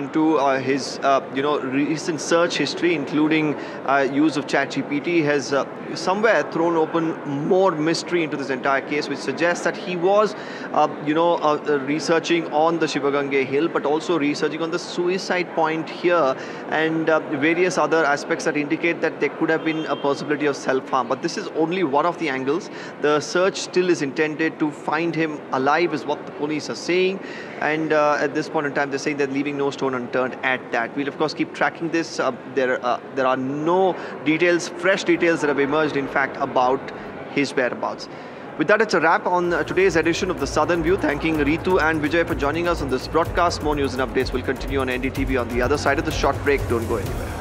into his recent search history, including use of ChatGPT, has somewhere thrown open more mystery into this entire case, which suggests that he was researching on the Shivagange hill, but also researching on the suicide point here, and various other aspects that indicate that there could have been a possibility of self-harm. But this is only one of the angles. The search still is intended to find him alive, is what the police are saying, and at this point in time they're saying they're leaving no stone unturned at that. We'll of course keep tracking this. There are no details, fresh details that have emerged in fact about his whereabouts. With that, it's a wrap on today's edition of The Southern View. Thanking Ritu and Vijay for joining us on this broadcast. More news and updates will continue on NDTV on the other side of the short break. Don't go anywhere.